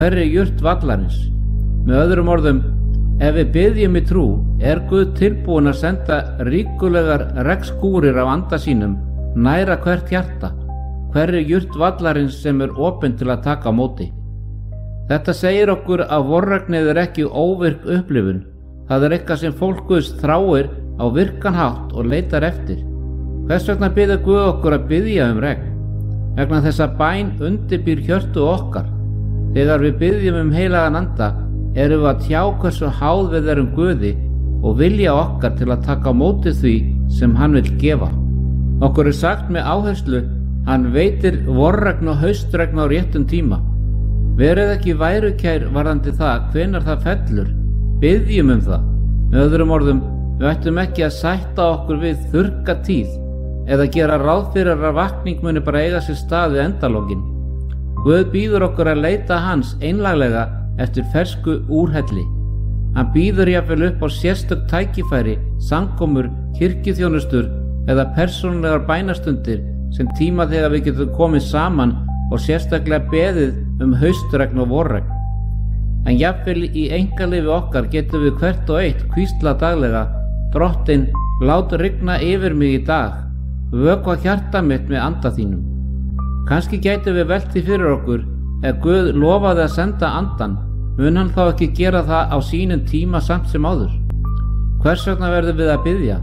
hverri jurt vallarins. Með öðrum orðum, ef við biðjum í trú, Guð tilbúinn að senda ríkulegar regnskúrir af anda sínum, næra hvert hjarta, hverri jurt vallarins sem opin til að taka á móti. Þetta segir okkur að vorregnið ekki óvirk upplifun. Það eitthvað sem fólk Guðs þráir á virkan hátt og leitar eftir. Hvers vegna biður Guð okkur að biðja regn? Vegna þess að bæn undirbýr hjörtu okkar. Þegar við biðjum heilagan anda, erum við að tjá hversu háð við erum Guði og vilja okkar til að taka á móti því sem hann vill gefa. Okkur sagt með áherslu, hann veitir vorregn og haustregn á réttum tíma. Verið ekki værukær varðandi það hvenær það fellur. Biðjum það. Með öðrum orðum, við ættum ekki að sætta okkur við þurrka tíð eða gera ráð fyrir að vakning muni bara eiga sér stað við endalókin. Guð býður okkur að leita hans einlaglega eftir fersku úrhelli. Hann býður jafnvel upp á sérstök tækifæri, samkomur, kirkjuþjónustur eða persónulegar bænastundir sem tíma þegar við getum komið saman og sérstaklega beðið haustregn og vorregn. En jafnvel í einkalífi okkar getum við hvert og eitt hvísla daglega: Drottinn, lát rigna yfir mig í dag, vökva hjarta mitt með anda þínum. Kannski gætum við velt því fyrir okkur, ef Guð lofaði að senda andan, mun hann þá ekki gera það á sínum tíma samt sem áður? Hvers vegna verðum við að biðja?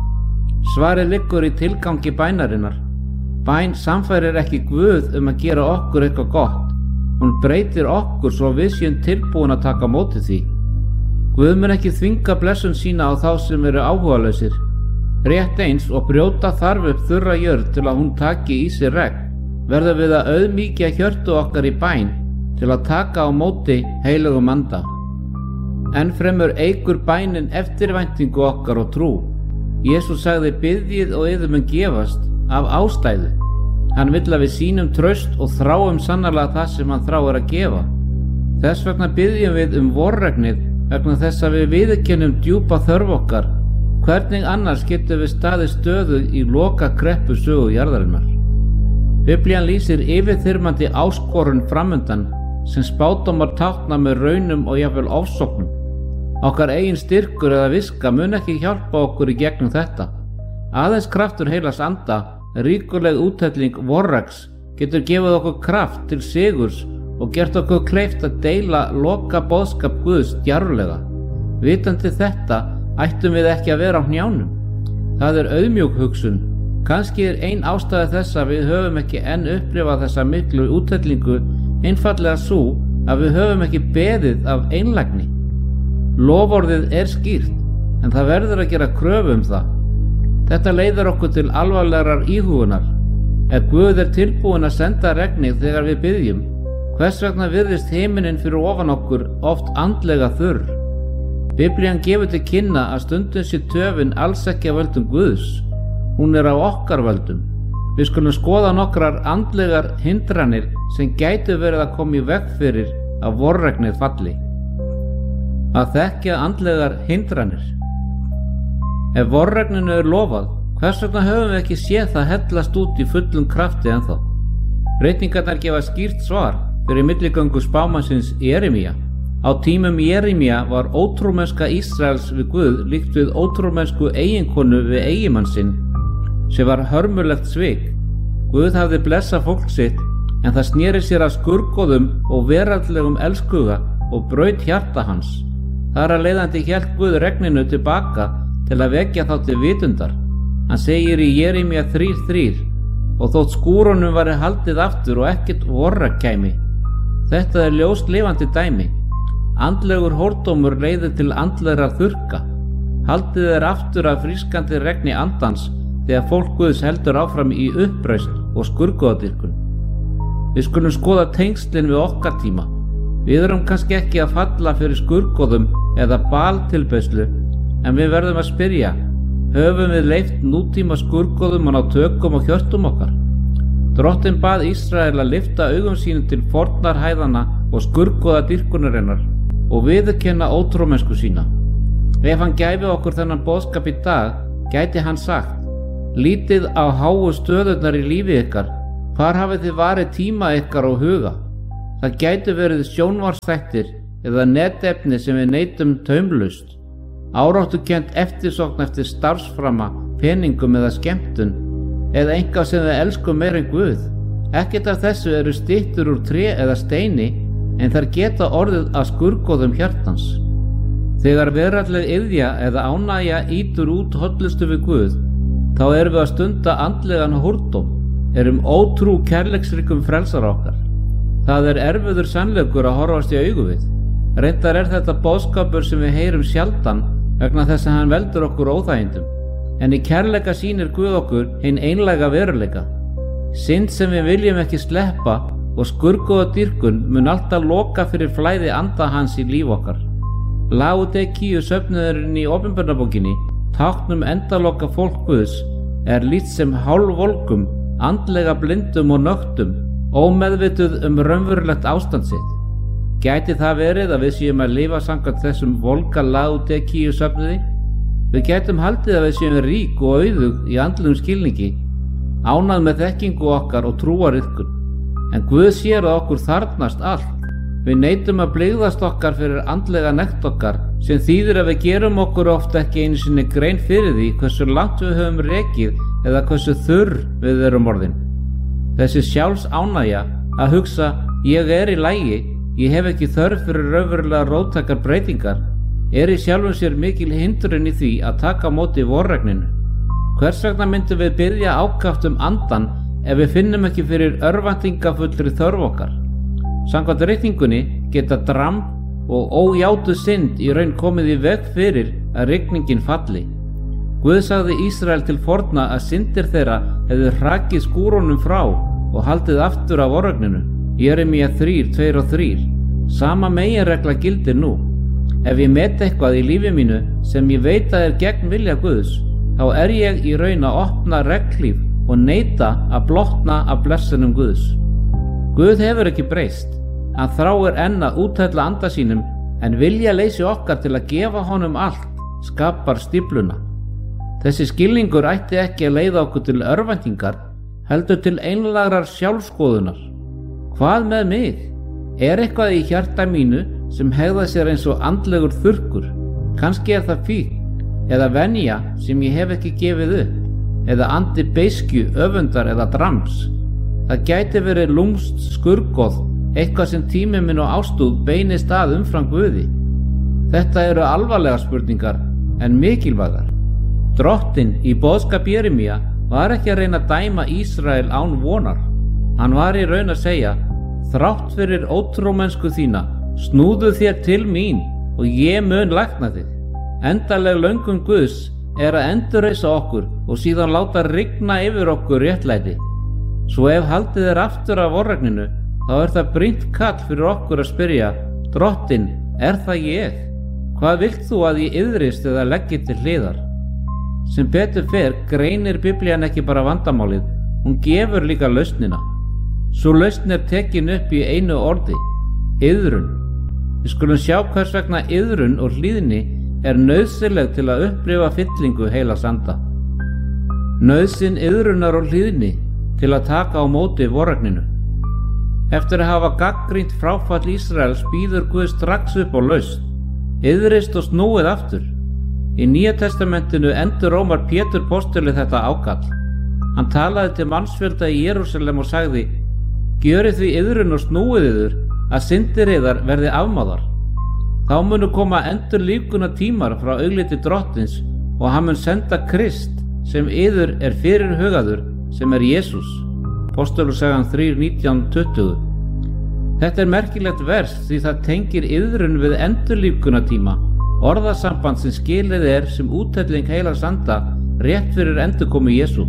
Svarið liggur í tilgangi bænarinnar. Bæn samfærir ekki Guð að gera okkur eitthvað gott. Hún breytir okkur svo við séum tilbúin að taka á móti því. Guð mun ekki þvinga blessun sína á þá sem eru áhugalausir. Rétt eins og brjóta þarf upp þurra jörð til að hún taki í sig regn, verðum við að auðmýkja hjörtu okkar í bæn til að taka á móti heilögum anda. Ennfremur eykur bænin eftirvæntingu okkar og trú. Jesús sagði: biðjið og yður mun gefast, af ástæðu. Hann vill að við sýnum traust og þráum sannarlega það sem hann þráir að gefa. Þess vegna biðjum við vorregnið, vegna þess að við viðurkennum djúpa þörf okkar. Hvernig annars getum við staðið stöðu í loka kreppu sögu jarðarinnar? Biblían lýsir yfirþyrmandi áskorun framundan sem spádómar tákna með raunum og jafnvel ofsóknum. Okkar eigin styrkur eða viska mun ekki hjálpa okkur í gegnum þetta. Aðeins kraftur heilags anda, ríkuleg úthelling vorregns, getur gefið okkur kraft til sigurs og gert okkur kleift að deila loka boðskap Guðs djarflega. Vitandi þetta ættum við ekki að vera á hnjánum. Það auðmjúk hugsun. Kannski ein ástæða þess að við höfum ekki enn upplifað þessa miklu úthellingu einfaldlega sú að við höfum ekki beðið af einlægni. Loforðið skýrt, en það verður að gera kröfu það. Þetta leiðir okkur til alvarlegrar íhugunar. Ef Guð tilbúinn að senda regnið þegar við biðjum, hvers vegna virðist himinninn fyrir ofan okkur oft andlega þurr? Biblían gefur til kynna að stundum sé töfin alls ekki af völdum Guðs. Hún á okkar völdum. Við skulum skoða nokkrar andlegar hindranir sem gætu verið að koma í veg fyrir að vorregnið falli. Að þekkja andlegar hindranir. Ef vorregninu lofað, hvers vegna höfum við ekki séð það hellast út í fullum krafti ennþá? Breytingarnar gefa skýrt svar fyrir milligöngu spámannsins Jeremía. Á tímum Jeremía var ótrúmennska Ísraels við Guð líkt við ótrúmennsku eiginkonu við eiginmann sinn, sem var hörmulegt svik. Guð hafði blessað fólk sitt, en það sneri sér að skurgoðum og veraldlegum elskuga og braut hjarta hans. Þar að leiðandi hélt Guð regninu tilbaka til að vekja þá til vitundar. Hann segir í Jeremía 3:3: og þótt skúrunum væri haldið aftur og ekkert vorregn kæmi. Þetta ljóst lifandi dæmi. Andlegur hórdómur leiðir til andlegra þurrka. Haldið aftur af frískandi regni andans þegar fólk Guðs heldur áfram í uppreisn og skurgoðadýrkun. Við skulum skoða tengslin við okkar tíma. Við erum kannski ekki að falla fyrir skurgoðum eða baltilbeiðslu, en við verðum að spyrja: höfum við leyft nútíma skurgoðum að ná tökum á hjörtum okkar? Drottinn bað Ísrael að lyfta augum sínum til fornarhæðana og skurgoðadýrkunarinnar og viðurkenna ótrúmennsku sína. Ef hann gæfi okkur þennan boðskap í dag, gæti hann sagt: lítið á háu stöðurnar í lífi ykkar, hvar hafið þið varið tíma ykkar og huga? Það gætu verið sjónvarpsþættir eða netefni sem við neytum taumlaust, áráttukennt eftirsókn eftir starfsframa, peningum eða skemmtun, eða eitthvað sem við elskum meira en Guð. Ekkert af þessu eru styttur úr tré eða steini, en þær geta orðið að skurgoðum hjartans. Þegar veraldleg iðja eða ánægja ýtur út hollustu við Guð, þá erum við að stunda andlegan húrdóm, erum ótrú kærleiksríkum frelsara okkar. Það er erfiður sannleikur að horfast í augu við. Reyndar er þetta boðskapur sem við heyrum sjaldan vegna þess að hann veldur okkur óþægindum. En í kærleika sýnir Guð okkur hinn einlæga veruleika. Synd sem við viljum ekki sleppa og skurgoða dýrkun mun alltaf loka fyrir flæði anda hans í líf okkar. Laodíkíu söfnuðurinn í Opinberunarbókinni, táknum endaloka fólk Guðs, er lýst sem hálfvolgum, andlega blindum og nöktum, ómeðvituð raunverulegt ástand sitt. Gæti það verið að við séum að lifa samkvæmt þessum volga Laodíkíu söfnuði? Við gætum haldið að við séum rík og auðug í andlegum skilningi, ánað með þekkingu okkar og trúariðkun. En Guð sér að okkur þarfnast allt. Við neitum að blygðast okkar fyrir andlega nekt okkar, sem þýðir að við gerum okkur oft ekki einu sinni grein fyrir því hversu langt við höfum rekið eða hversu þurr við erum orðin. Þessi sjálfs ánægja að hugsa ég er í lagi, ég hef ekki þörf fyrir raunverulega róttækar breytingar, er í sjálfum sér mikil hindrun í því að taka á móti vorregninu. Hvers vegna myndum við biðja ákaft andan ef við finnum ekki fyrir örvæntingafullri þörf okkar? Samkvæmt reikningunni geta dramb og ójátuð synd í raun komið í veg fyrir að rigningin falli. Guð sagði Ísrael til forna að syndir þeirra hefðu hrakið skúrunum frá og haldið aftur af vorregninu. Jeremía 3:2-3. Sama meginregla gildir nú. Ef ég met eitthvað í lífi mínu sem ég veit að er gegn vilja Guðs, þá er ég í raun að opna reglíf og neita að blotna af blessunum Guðs. Guð hefur ekki breyst. Hann þráir enn að úthella anda sínum, en vilja leysi okkar til að gefa honum allt skapar stífluna. Þessi skilningur ætti ekki að leiða okkur til örvæntingar, heldur til einlægrar sjálfskoðunar. Hvað með mig? Er eitthvað í hjarta mínu sem hegða sér eins og andlegur þurrkur? Kannski er það fík, eða venja sem ég hef ekki gefið upp, eða andi beiskju, öfundar eða drams. Það gæti verið lúmst skurgoð, eitthvað sem tími minn og ástúð beinist að umfram Guði. Þetta eru alvarlegar spurningar, en mikilvægar. Drottinn í boðskap Jeremía var ekki að reyna að dæma Ísrael án vonar. Hann var í raun að segja, þrátt fyrir ótrúmennsku þína, snúðu þér til mín og ég mun lækna þig. Endanleg löngun Guðs er að endurreisa okkur og síðan láta rigna yfir okkur réttlæti. Svo ef haldið er aftur af vorregninu, þá er það brýnt kall fyrir okkur að spyrja, Drottinn, er það ég? Hvað vilt þú að ég iðrist eða leggi til hliðar? Sem betur fer greinir Biblían ekki bara vandamálið, hún gefur líka lausnina. Sú lausn er tekin upp í einu orði, iðrun. Við skulum sjá hvers vegna iðrun og hlýðni er nauðsynleg til að upplifa fyllingu heilags anda. Nauðsyn iðrunar og hlýðni til að taka á móti vorregninu. Eftir að hafa gagnrýnt fráfall Ísraels býður Guð strax upp á lausn, iðrist og snúið aftur. Í Nýja testamentinu endurómar Pétur postuli þetta ákall. Hann talaði til mannsfjölda í Jerúsalem og sagði, gjörið því iðrun og snúið yður að syndir yðar verði afmáðar. Þá munu koma endurlífgunar tímar frá augliti Drottins og hann mun senda Krist sem yður er fyrirhugaður, sem er Jesús. Postulusagan 3:19-20. Þetta er merkilegt vers því það tengir iðrun við endurlífgunartíma, orðasamband sem skilið er sem úthelling heilags anda rétt fyrir endurkomu Jesú.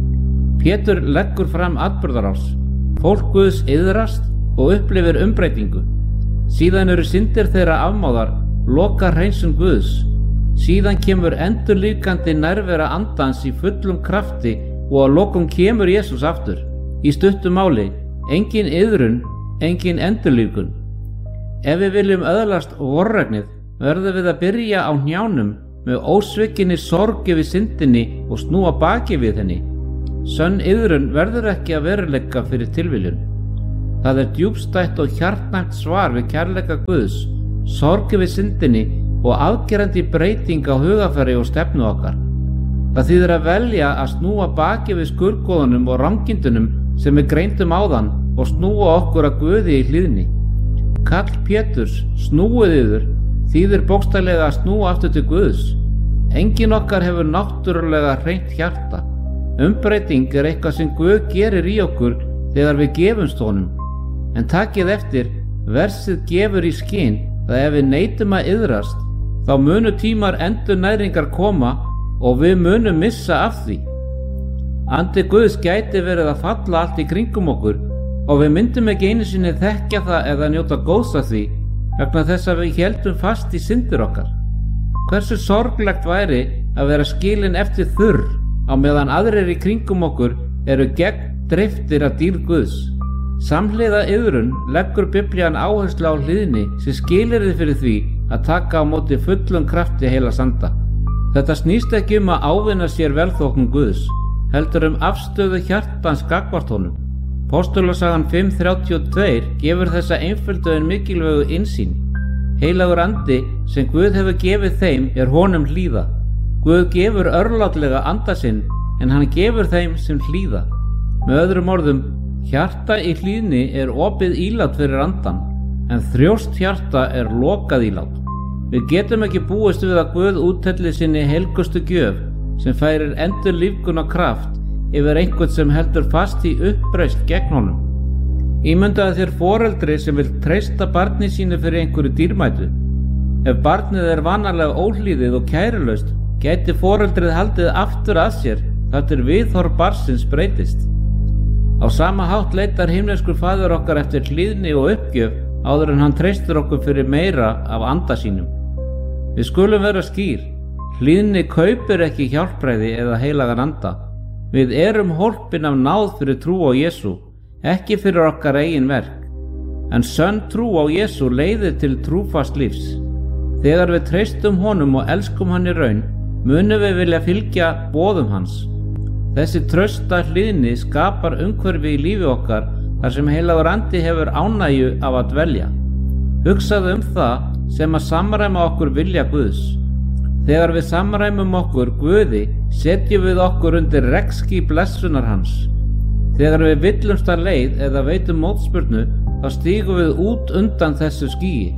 Pétur leggur fram atburðarás. Fólk Guðs iðrast og upplifir umbreytingu. Síðan eru syndir þeirra afmáðar, loka hreinsun Guðs. Síðan kemur endurlífgandi nærvera andans í fullum krafti og að lokum kemur Jesús aftur. Í stuttu máli, engin iðrun, engin endurlífgun. Ef við viljum öðlast vorregnið, verðum við að byrja á hnjánum með ósvikinni sorg yfir syndinni og snúa baki við henni. Sönn iðrun verður ekki að veruleika fyrir tilviljun. Það djúpstætt og hjartnæmt svar við kærleika Guðs, sorg yfir syndinni og afgerandi breyting á hugafari og stefnu okkar. Það þýðir að velja að snúa baki við skurðgoðunum og rangindunum sem við greindum áðan og snúa okkur að Guði í hlýðni. Kall Péturs, snúið yður, þýðir bókstaflega að snúa aftur til Guðs. Enginn okkar hefur náttúrulega hreint hjarta. Umbreyting eitthvað sem Guð gerir í okkur þegar við gefumst honum. En takið eftir, versið gefur í skyn að ef við neitum að iðrast, þá munu tímar endurnæringar koma og við munum missa af því. Andi Guðs gæti verið að falla allt í kringum okkur og við myndum ekki einu sinni þekkja það eða njóta góðs af því vegna þess að við héldum fast í syndir okkar. Hversu sorglegt væri að vera skilin eftir þurr á meðan aðrir í kringum okkur eru gegn dreiftir af dýrð Guðs. Samhliða iðrun leggur Biblían áherslu á hlýðni sem skilyrði fyrir því að taka á móti fullum krafti heilags anda. Þetta snýst ekki að ávinna sér velþóknun Guðs, heldur afstöðu hjartans gagnvart honum. Postulasagan 5:32 gefur þessa einföldu en mikilvægu innsýn. Heilagur andi sem Guð hefur gefið þeim honum hlýða. Guð gefur örlátlega anda sinn en hann gefur þeim sem hlýða. Með öðrum orðum, hjarta í hlýðni opið ílát fyrir andan, en þrjóst hjarta lokað ílát. Við getum ekki búist við að Guð úthelli sinni helgustu gjöf sem færir endur lífgun og kraft yfir einhvern sem heldur fast í uppreisn gegn honum. Ímyndaðu þér foreldri sem vill treysta barni sínu fyrir einhverju dýrmætu. Ef barnið vanalega óhlýðið og kærulaust, gæti foreldrið haldið aftur að sér þar til viðhorf barnsins breytist. Á sama hátt leitar himneskur faðir okkar eftir hlýðni og uppgjöf áður en hann treystir okkur fyrir meira af anda sínum. Við skulum vera skýr. Hlýðni kaupir ekki hjálpræði eða heilagan anda. Við hólpin af náð fyrir trú á Jesú, ekki fyrir okkar eigin verk. En sönn trú á Jesú leiðir til trúfast lífs. Þegar við treystum honum og elskum hann í raun, munum við vilja fylgja boðum hans. Þessi trausta hlýðni skapar umhverfi í lífi okkar þar sem heilagur andi hefur ánægju af að dvelja. Hugsaðu það sem að samræma okkur vilja Guðs. Þegar við samræmum okkur Guði, setjum við okkur undir regnský blessunar hans. Þegar við villumst að leið eða veitum mótspyrnu, þá stígum við út undan þessu skýi.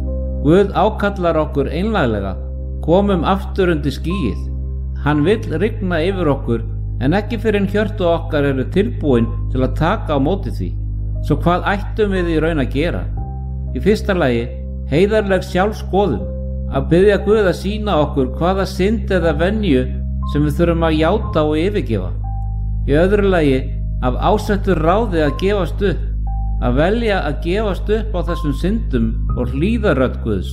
Guð ákallar okkur einlæglega, komum aftur undir skýið. Hann vill rigna yfir okkur, en ekki fyrr en hjörtu okkar eru tilbúin til að taka á móti því. Svo hvað ættum við í raun að gera? Í fyrsta lagi, heiðarleg sjálfskoðun, að biðja Guð að sýna okkur hvaða synd eða venju sem við þurfum að játa og yfirgefa. Í öðru lagi, af ásettur ráði að gefast upp, að velja að gefast upp á þessum syndum og hlýða rödd Guðs.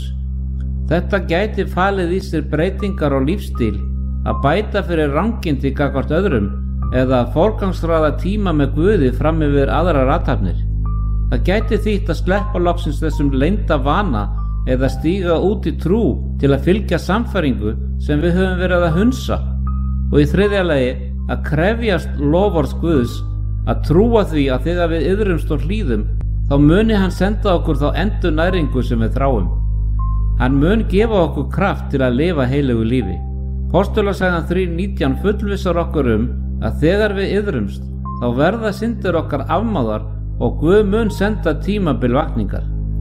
Þetta gæti falið í sér breytingar á lífstíl, að bæta fyrir rangindi gagnvart öðrum eða að forgangsraða tíma með Guði fram yfir aðrar athafnir. Það gæti þýtt að sleppa loksins þessum leynda vana eða stíga út í trú til að fylgja sannfæringu sem við höfum verið að hunsa. Og í þriðja lagi, að krefjast loforðs Guðs, að trúa því að þegar við iðrumst og hlýðum, þá muni hann senda okkur þá endurnæringu sem við þráum. Hann mun gefa okkur kraft til að lifa heilögu lífi. Postulasagan 3:19 fullvissar okkur að þegar við iðrumst, þá verða syndir okkar afmáðar og Guð mun senda tímabil vakningar.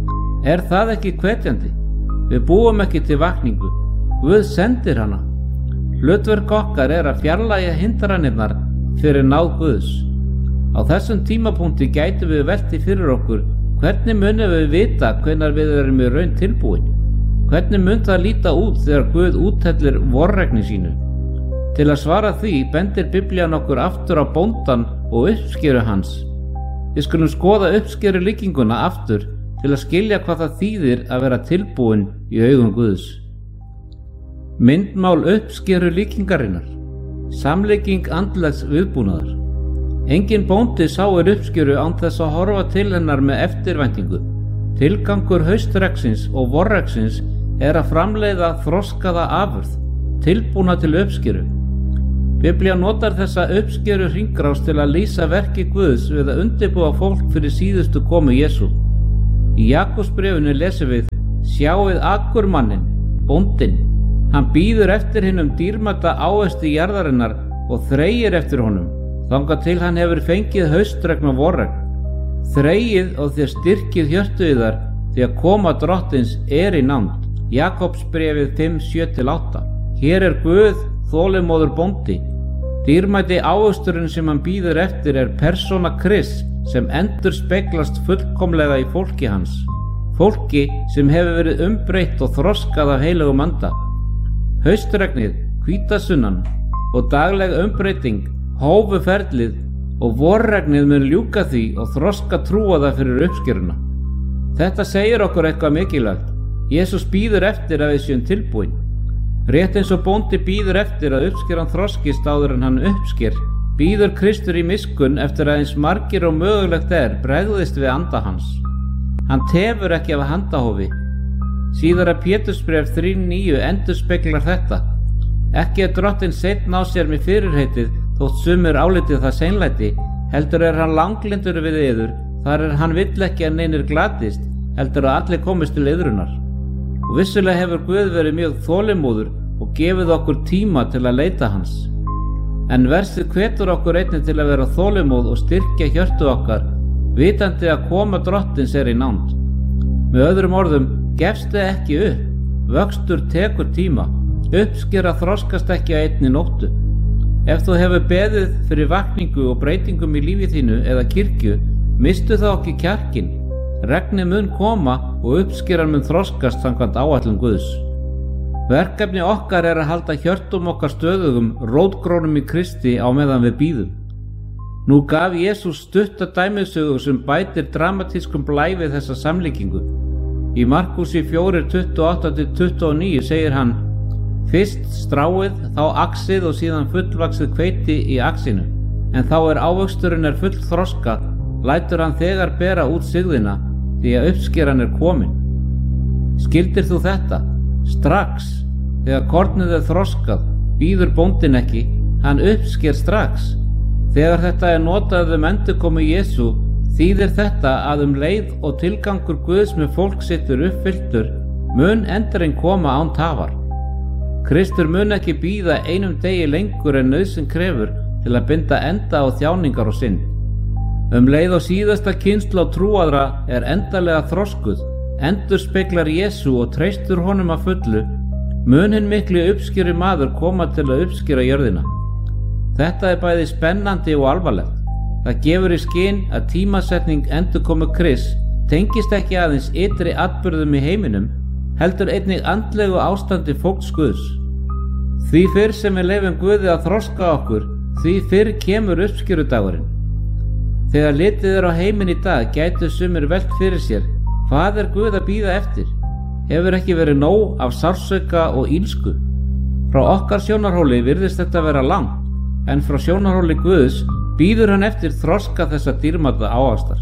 Er það ekki hvetjandi? Við búum ekki til vakningu. Guð sendir hana. Hlutverk okkar að fjarlægja hindranirnar fyrir náð Guðs. Á þessum tímapunkti gætum við velti fyrir okkur hvernig munum við vita hvenær við erum í raun tilbúin. Hvernig mun það líta út þegar Guð úthellir vorregni sínu? Til að svara því bendir Biblían okkur aftur á bóndan og uppskeru hans. Við skulum skoða uppskeru líkinguna aftur til að skilja hvað það þýðir að vera tilbúin í augum Guðs. Myndmál uppskeru líkingarinnar. Samlíking andlegs viðbúnaðar. Engin bóndi sáir uppskeru án þess að horfa til hennar með eftirvæntingu. Tilgangur haustregsins og vorregsins að framleiða þroskaða afurð, tilbúna til uppskeru. Biblía notar þessa uppskeru hringrás til að lýsa verki Guðs við að undirbúa fólk fyrir síðustu komu Jesú. Í Jakobsbréfinu lesum við: Sjáið akurmanninn, bóndinn, hann bíður eftir hinum dýrmæta ávexti jarðarinnar og þreyir eftir honum, þangað til hann hefur fengið haustregn og vorregn. Þreyið og þér styrkið hjörtu yðar, því að koma Drottins er í nánd. Jakobsbréfið 5:7-8. Hér er Guð, þolinmóður bóndi. Dýrmæti ávöxturinn sem hann bíður eftir er persóna Krists sem endurspeglast fullkomlega í fólki hans. Fólki sem hefur verið umbreytt og þroskað af heilögum anda. Haustregnið, hvítasunnan og dagleg umbreyting hófu ferlið og vorregnið mun ljúka því og þroska trúaða fyrir uppskeruna. Þetta segir okkur eitthvað mikilvægt. Jesús bíður eftir að við séum tilbúin. Rétt eins og bóndi bíður eftir að uppskeran þroskist áður en hann uppsker, bíður Kristur í miskunn eftir að eins margir og mögulegt bregðist við anda hans. Hann tefur ekki af handahófi. Síðara Pétursbréf 3:9 endurspeglar þetta. Ekki Drottinn seinn á sér með fyrirheitið, þótt sumir álitið það seinlæti, heldur hann langlyndur við yður, þar hann vill ekki að neinir glatist, heldur að allir komist til iðrunar. Og vissulega hefur Guð verið mjög þolinmóður og gefið okkur tíma til að leita hans. En versið hvetur okkur einnig til að vera þolinmóð og styrkja hjörtu okkar, vitandi að koma Drottins er í nánd. Með öðrum orðum, gefstu ekki upp, vöxtur tekur tíma, uppskera þroskast ekki á einni nóttu. Ef þú hefur beðið fyrir vakningu og breytingum í lífi þínu eða kirkju, mistu þá ekki kjarkinn. Regnið mun koma og uppskeran mun þroskast samkvæmt áætlun Guðs. Verkefni okkar er að halda hjörtum okkar stöðugum, rótgrónum í Kristi á meðan við bíðum. Nú gaf Jesús stutta dæmisögu sem bætir dramatískum blæ við þessa samlíkingu. Í Markúsi 4:28-29 segir hann: Fyrst stráið, þá axið og síðan fullvaxið hveiti í axinu, en þá ávöxturinn full þroska, lætur hann þegar bera út sigðina, því að uppskeran komin. Skildir þú þetta? Strax, þegar kornið þroskað, bíður bóndinn ekki, hann uppsker strax. Þegar þetta notað endurkomu Jesú, þýðir þetta að leið og tilgangur Guðs með fólk sitt uppfylltur, mun endurinn koma án tafar. Kristur mun ekki bíða einum degi lengur en nauðsyn krefur til að binda enda á þjáningar og synd. Leið og síðasta kynslóð trúaðra endanlega þroskuð, endurspeglar Jesú og treystur honum að fullu, mun hinn mikli uppskeri maður koma til að uppskera jörðina. Þetta bæði spennandi og alvarlegt. Það gefur í skyn að tímasetning endurkomu Krists tengist ekki aðeins ytri atburðum í heiminum, heldur einnig andlegu ástandi fólks Guðs. Því fyrr sem við leyfum Guði að þroska okkur, því fyrr kemur uppskerudagurinn. Þegar litið á heiminn í dag gætu sumir velt fyrir sér: hvað Guð að bíða eftir? Hefur ekki verið nóg af sársauka og ílsku? Frá okkar sjónarhóli virðist þetta vera langt, en frá sjónarhóli Guðs bíður hann eftir þroska þessa dýrmæta ávaxtar.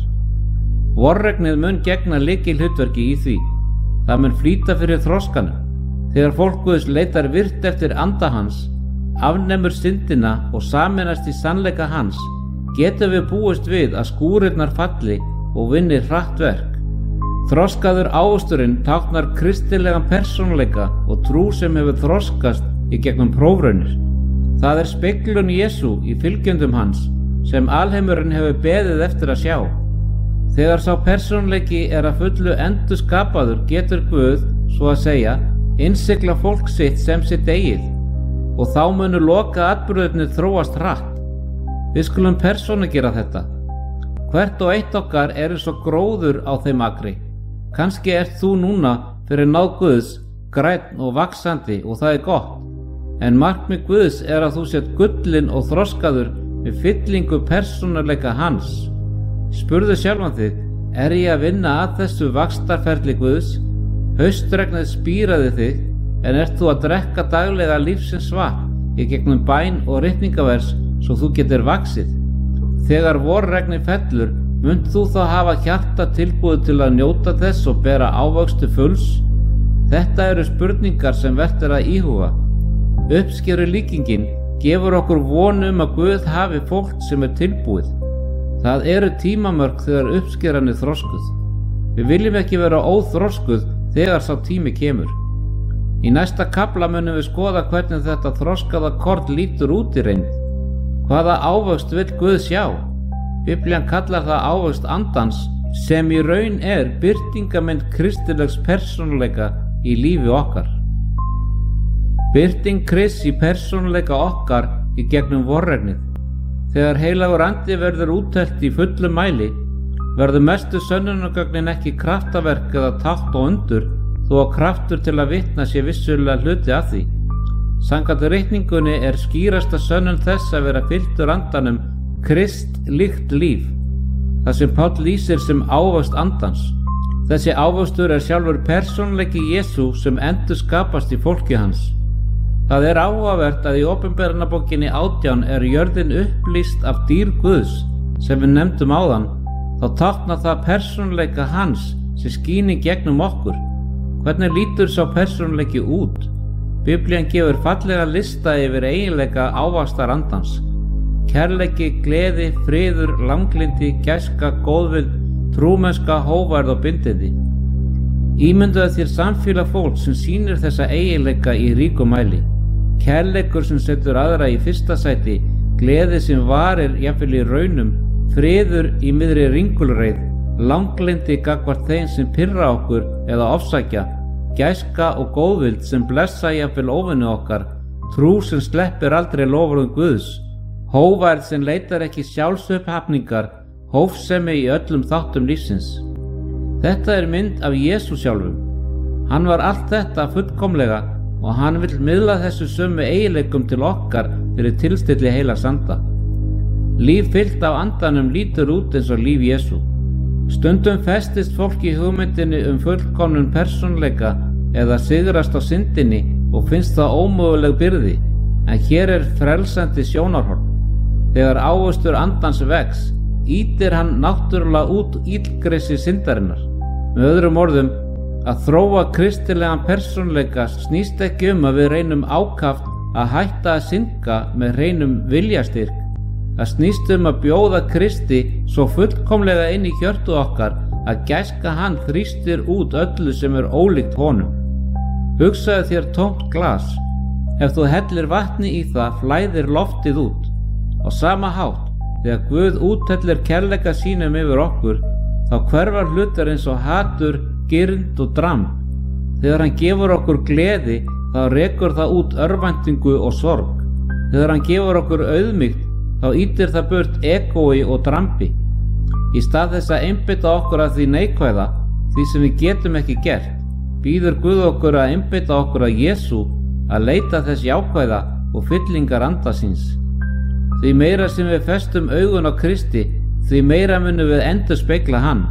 Vorregnið mun gegna lykilhlutverki í því. Það mun flýta fyrir þroskanum. Þegar fólk Guðs leitar virt eftir anda hans, afnemur syndina og sameinast í sannleika hans, getum við búist við að skúrirnar falli og vinni hratt verk. Þroskaður ávöxturinn táknar kristilegan persónuleika og trú sem hefur þroskast í gegnum prófraunir. Það speglun Jesú í fylgjendum hans sem alheimurinn hefur beðið eftir að sjá. Þegar sá persónuleiki að fullu endurskapaður getur Guð, svo að segja, innsigla fólk sitt sem sitt eigið, og þá munu loka atburðirnir þróast hratt. Við skulum persónugera þetta. Hvert og eitt okkar eins og gróður á þeim akri. Kannski þú núna fyrir náð Guðs, grænn og vaxandi, og það gott. En markmið Guðs að þú sért gullinn og þroskaður með fyllingu persónuleika hans. Spurðu sjálfan þig: ég að vinna að þessu vaxtarferli Guðs? Haustregnið spíraði þig, en þú að drekka daglega lífsins vatn í gegnum bæn og ritningavers svo þú getur vaxið? Þegar vorregnið fellur, munt þú þá hafa hjarta tilbúið til að njóta þess og bera ávöxt til fulls? Þetta spurningar sem vert að íhuga. Uppskeru líkingin gefur okkur von að Guð hafi fólk sem tilbúið. Það eru tímamörk þegar uppskeran þroskuð. Við viljum ekki vera óþroskuð þegar sá tími kemur. Í næsta kafla munum við skoða hvernig þetta þroskaða korn lítur út í reynd. Hvaða ávöxt vill Guð sjá? Biblían kallar það ávöxt andans sem í raun birtingamynd kristilegs persónuleika í lífi okkar. Birting Krists í persónuleika okkar í gegnum vorregnið. Þegar heilagur andi verður úttelt í fullum mæli, verður mestu sönnunargögnin ekki kraftaverk eða tákn og undur, þó að kraftur til að vitna sé vissulega hluti af því. Samkvæmt reikningunni skýrasta sönnun þess að vera fylltur andanum Krist líkt líf, það sem Páll lýsir sem ávöxt andans. Þessi ávöxtur sjálfur persónuleiki Jesú sem endurskapast í fólki hans. Það áhugavert að í Opinberunarbókinni 18 jörðin upplýst af dýr Guðs sem við nefndum áðan, þá táknar það persónuleika hans sem skín í gegnum okkur. Hvernig lítur sá persónuleiki út? Biblían gefur fallega lista yfir eiginleika ávaxtar andans. Kærleiki, gleði, friður, langlindi, gæska, góðvild, trúmennska, hógværð og bindindi. Ímyndaðu þér samfélag fólk sem sýnir þessa eiginleika í ríkum mæli. Kærleikur sem setur aðra í fyrsta sæti, gleði sem varir jafnvel í raunum, friður í miðri ringulreið, langlindi gagnvart þeim sem pirra okkur eða ofsækja, gæska og góðvild sem blessa jafnvel óvinni okkar, trú sem sleppir aldrei loforðum Guðs, hógværð sem leitar ekki sjálfsupphafningar, hófsemi í öllum þáttum lífsins. Þetta mynd af Jesú sjálfum. Hann var allt þetta fullkomlega og hann vill miðla þessu sömu eiginleikum til okkar fyrir tilstilli heilags anda. Líf fyllt af andanum lítur út eins og líf Jesú. Stundum festist fólk í hugmyndinni fullkomnun persónuleika eða sigrast á syndinni og finnst það ómöguleg byrði, en hér frelsandi sjónarhorn. Þegar ávöxtur andans vex, ýtir hann náttúrulega út illgresi syndarinnar. Með öðrum orðum, að þróa kristilegan persónuleika snýst ekki að við reynum ákaft að hætta að synda með hreinum viljastyrk. Það snýst að bjóða Kristi svo fullkomlega inn í hjörtu okkar að gæska hann þrýstir út öllu sem ólíkt honum. Hugsaðu þér tómt glas. Ef þú hellir vatni í það, flæðir loftið út. Á sama hátt, þegar Guð úthellir kærleika sínum yfir okkur, þá hverfar hlutar eins og hatur, girnd og dramb. Þegar hann gefur okkur gleði, þá rekur það út örvæntingu og sorg. Þegar hann gefur okkur auðmýkt, þá ýtir það burt egói og drambi. Í stað þess að einbeita okkur að því neikvæða, því sem við getum ekki gert, býður Guð okkur að einbeita okkur að Jesú, að leita þess jákvæða og fyllingar anda síns. Því meira sem við festum augun á Kristi, því meira munum við endurspegla hann.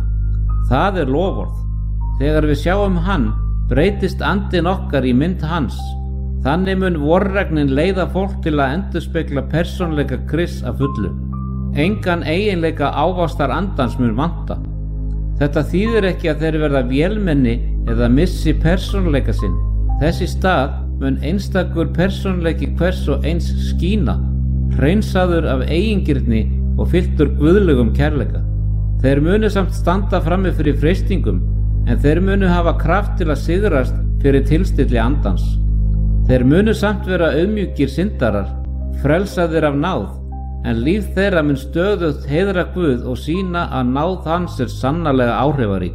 Það loforð. Þegar við sjáum hann, breytist andinn okkar í mynd hans. Þannig mun vorregnin leiða fólk til að endurspegla persónuleika Krists að fullu. Engan eiginleika ávaxtar andans mun vanta. Þetta þýðir ekki að þeir verða vélmenni eða missi persónuleika sinn. Þess í stað mun einstakur persónuleiki hvers og eins skína, hreinsaður af eigingirni og fylltur guðlegum kærleika. Þeir munu samt standa frammi fyrir freistingum, en þeir munu hafa kraft til að sigrast fyrir tilstilli andans. Þeir munu samt vera auðmjúkir syndarar, frelsaðir af náð, en líf þeirra mun stöðugt heiðra Guð og sýna að náð hans sannarlega áhrifarík.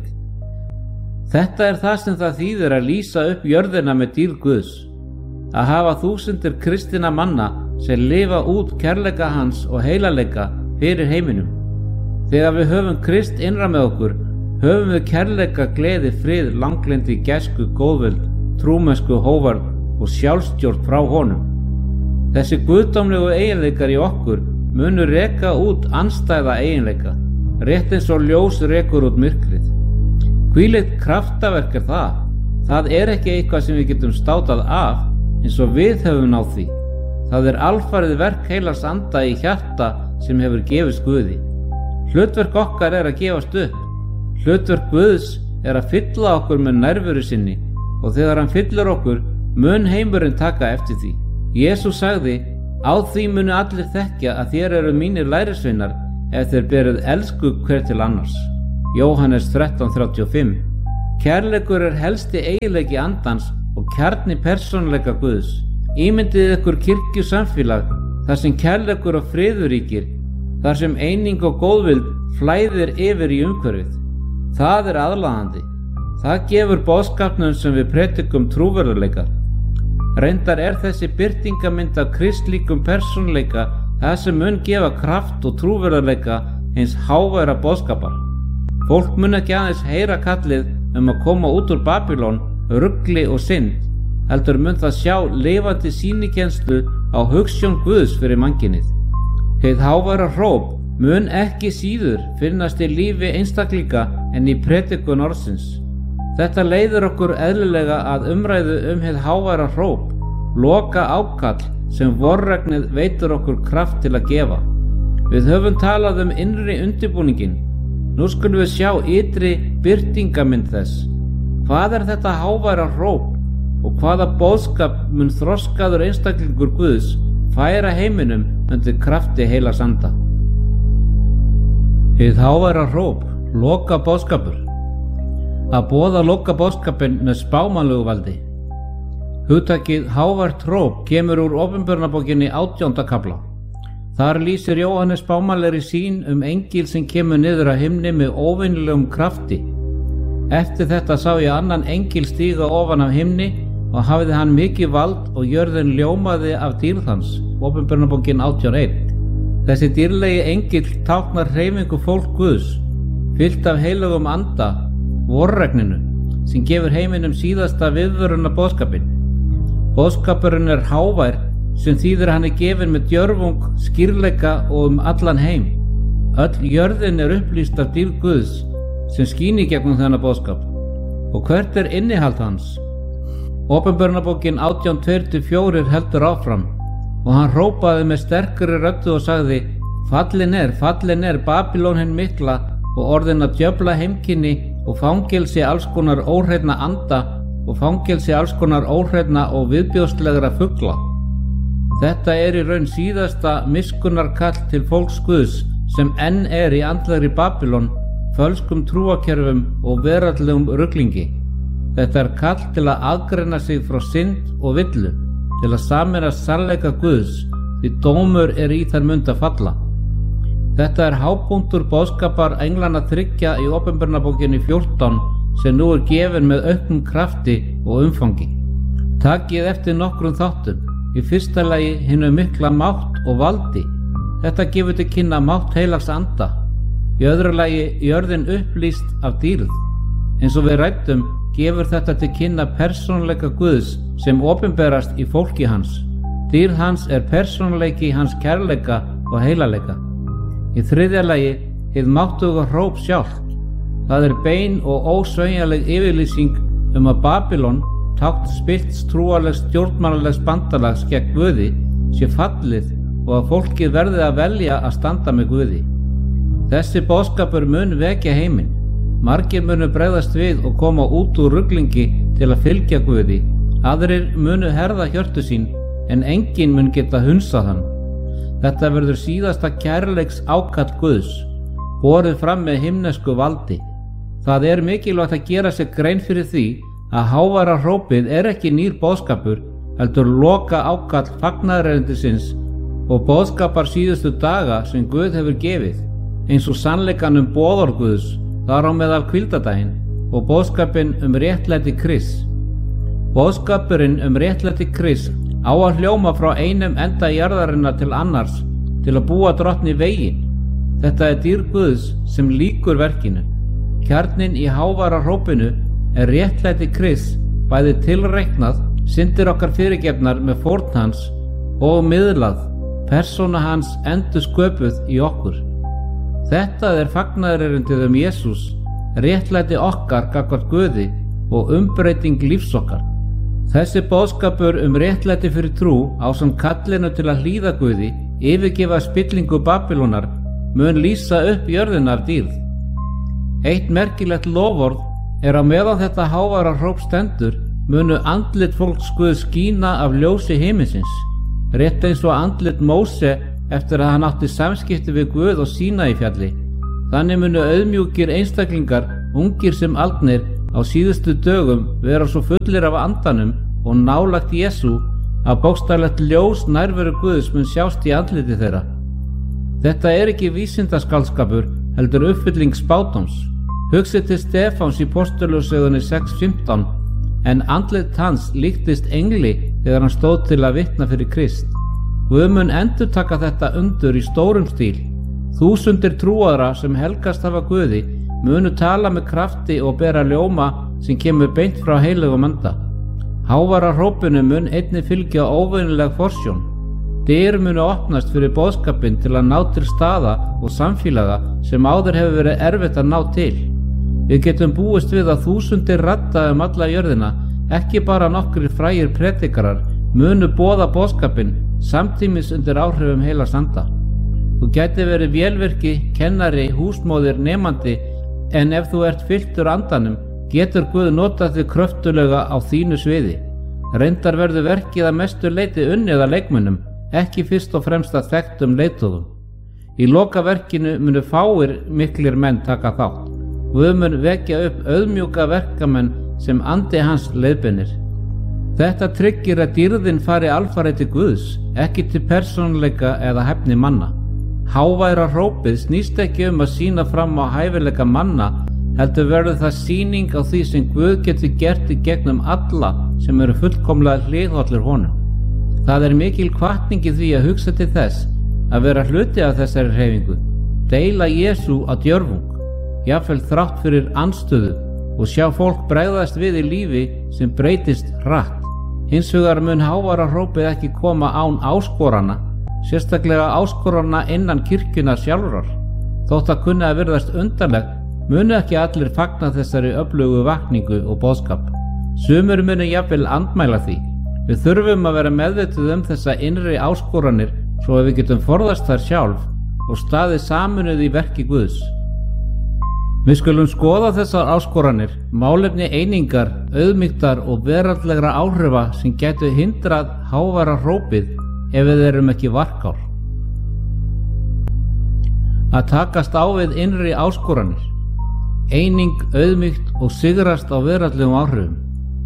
Þetta það sem það þýðir að lýsa upp jörðina með dýrð Guðs, að hafa þúsundir kristinna manna sem lifa út kærleika hans og heilaleika fyrir heiminum. Þegar við höfum Krist innra með okkur, höfum við kærleika, gleði, frið, langlindi, gæsku, góðvild, trúmennsku, hógværð og sjálfstjórn frá honum. Þessi guðdómlegu eiginleikar í okkur munu reka út andstæða eiginleika, rétt eins og ljós rekur út myrkrið. Hvílíkt kraftaverk það? Það ekki eitthvað sem við getum státað af eins og við höfum náð því. Það alfarið verk heilags anda í hjarta sem hefur gefist Guði. Hlutverk okkar að gefast upp. Hlutverk Guðs að fylla okkur með nærveru sinni og þegar hann fyllir okkur mun heimurinn taka eftir því. Jesús sagði: Á því munu allir þekkja að þér eru mínir lærisveinar ef þér berið elsku hver til annars. Jóhannes 13:35. Kærleikur er helsti eiginleiki andans og kjarni persónuleika Guðs. Ímyndið ykkur kirkjusamfélag þar sem kærleikur og friður ríkir, þar sem eining og góðvild flæðir yfir í umhverfið. Það er aðlaðandi. Það gefur boðskapnum sem við predikum trúverðuleika. Reyndar er þessi birtingamynd af kristlíkum persónuleika það sem mun gefa kraft og trúverðuleika hins háværa boðskapar. Fólk mun ekki aðeins heyra kallið að koma út úr Babylon, rugli og synd, heldur mun það sjá lifandi sýnikenslu á hugsjón Guðs fyrir mannkynið. Hið háværa hróp mun ekki síður finnast í lífi einstaklinga en í predikun orðsins. Þetta leiðir okkur eðlilega að umræðu hið háværa hróp, loka ákall sem vorregnið veitir okkur kraft til að gefa. Við höfum talað innri undirbúninginn. Nú skulum við sjá ytri birtingamynd þess. Hvað er þetta háværa hróp og hvaða boðskap mun þroskaður einstaklingur Guðs færa heiminum undir krafti heilags anda? Hið háværa hróp, loka boðskapur. Að boða loka boðskapinn með spámanlegu valdi. Hugtakið hávært hróp kemur úr Opinberunarbókinni 18. kafla. Þar lýsir Jóhannes spámanlegri sýn engil sem kemur niður af himni með óvenjulegum krafti. Eftir þetta sá ég annan engil stíga ofan af himni og hafði hann mikið vald og jörðin ljómaði af dýrð hans. Opinberunarbókin 18:1. Þessi dýrlegi engil táknar hreyfingu fólk Guðs, fyllt af heilögum anda, vorregninu, sem gefur heiminum síðasta viðvöruna boðskapinn. Boðskapurinn er hávær, sem þýðir hann gefinn með djörfung, skýrleika og allan heim. Öll jörðin er upplýst af dýrð Guðs, sem skín í gegnum þennan boðskap. Og hvert er innihald hans? Opinberunarbókin 18:2-4 heldur áfram, og hann hrópaði með sterkari röddu og sagði: Fallin er Babylon hin mikla og orðin að djöfla heimkynni og fangelsi alls konar óhreinna anda og fangelsi alls konar óhreinna og viðbjóðslegra fugla. Þetta er í raun síðasta miskunnarkall til fólks Guðs sem enn er í andlegri Babylon, fölskum trúakerfum og veraldlegum ruglingi. Þetta er kall til að aðgreina sig frá synd og villu, til að sameinast sannleika Guðs, því dómur er í þær mund að falla. Þetta er hápunktur boðskapar englanna 3 í Opinberunarbókinni 14 sem nú er gefin með auknum krafti og umfangi. Takið eftir nokkrum þáttum. Í fyrsta lagi hinu mikla mátt og valdi. Þetta gefur til kynna mátt heilags anda. Í öðru lagi jörðin upplýst af dýrð. Eins og við ræddum gefur þetta til kynna persónuleika Guðs sem opinberast í fólki hans. Dýrð hans er persónuleiki hans kærleika og heilaleika. Í þriðja lagi hið máttuga hróp sjálft. Það er bein og ósveigjanleg yfirlýsing að Babylon, tákn spillts trúarlegs stjórnmálalegs bandalags gegn Guði, sé fallið og að fólkið verði að velja að standa með Guði. Þessi boðskapur mun vekja heiminn. Margir munu bregðast við og koma út úr ruglingi til að fylgja Guði. Aðrir munu herða hjörtu sín en enginn mun geta hunsað hann. Þetta verður síðasta kærleiks ákall Guðs, borið fram með himnesku valdi. Það er mikilvægt að gera sér grein fyrir því að háværa hrópið er ekki nýr boðskapur, heldur loka ákall fagnaðarerindisins og boðskapar síðustu daga sem Guð hefur gefið, eins og sannleikann boðorð Guðs, þar á meðal hvíldardaginn, og boðskapinn réttlæti Krists. Boðskapurinn réttlæti Krists á að hljóma frá einum enda jarðarinnar til annars til að búa drottni veginn. Þetta er dýrð Guðs sem lýkur verkinu. Kjarninn í háværa hrópinu er réttlæti Krists, bæði tilreiknað, syndir okkar fyrirgefnar með fórn hans og miðlað, persóna hans endursköpuð í okkur. Þetta er fagnaðarerindið Jesús, réttlæti okkar gagnvart Guði og umbreyting lífs okkar. Þessi boðskapur réttlæti fyrir trú ásamt kallinu til að hlýða Guði, yfirgefa spillingu Babylónar, mun lýsa upp jörðina af dýrð. Eitt merkilegt loforð er að meðan þetta háværa hróp stendur, munu andlit fólks Guðs skína af ljósi himinsins. rétt eins og andlit Móse eftir að hann átti samskipti við Guð og Sínaífjalli. Þannig munu auðmjúkir einstaklingar, ungir sem aldnir, á síðustu dögum vera svo fullir af andanum og nálægt Jesú að bókstaflegt ljós nærveru Guðs mun sjást í andliti þeirra. Þetta ekki vísindaskaldskapur, heldur uppfylling spádóms. Hugsið til Stefáns í Postulössögunni 6:15, en andlit hans líktist engli þegar hann stóð til að vitna fyrir Krist. Guð mun endurtaka þetta undur í stórum stíl. Þúsundir trúaðra sem helgast hafa Guði munu tala með krafti og bera ljóma sem kemur beint frá heilögum anda. Hávara hrópinu mun einnig fylgja óvenjuleg forsjón. Dyr munu opnast fyrir boðskapinn til að ná til staða og samfélaga sem áður hefur verið erfitt að ná til. Við getum búist við að þúsundir radda alla jörðina, ekki bara nokkrir frægir predikarar, munu boða boðskapinn samtímis undir áhrifum heilags anda. Þú gæti verið vélvirki, kennari, húsmóðir, nemandi, en ef þú ert fylltur andanum, getur Guð notað þig kröftulega á þínu sviði. Reyndar verður verkið að mestu leyti unnið að leikmönnum, ekki fyrst og fremst að þekktum leiðtogum. Í lokaverkinu munu fáir miklir menn taka þátt. Guð mun vekja upp auðmjúka verkamenn sem andi hans leiðbeinir. Þetta tryggir að dýrðin fari alfarið til Guðs, ekki til persónuleika eða hæfni manna. Háværa hrópið snýst ekki að sýna fram á hæfileika manna, heldur verður það sýning á því sem Guð getur gert í gegnum alla sem eru fullkomlega hliðhollir honum. Það mikil hvatning í því að hugsa til þess að vera hluti af þessari hreyfingu, deila Jesú á djörfung, jafnvel þrátt fyrir andstöðu, og sjá fólk bregðast við í lífi sem breytist hratt. Hins vegar mun hávara hrópið ekki koma án áskorana, sérstaklega áskorana innan kirkjunnar sjálfrar. Þótt að kunni að virðast undarlegt, munu ekki allir fagna þessari öflugu vakningu og boðskap. Sumir munu jafnvel andmæla því. Við þurfum að vera meðvituð þessa innri áskoranir svo að við getum forðast þær sjálf og staðið sameinuð í verki Guðs. Við skulum skoða þessar áskoranir, málefni einingar, auðmýktar og veraldlegra áhrifa sem gætu hindrað hávara hrópið ef við erum ekki varkár. Að takast á við innri áskoranir, eining, auðmýkt og sigrast á veraldlegum áhrifum.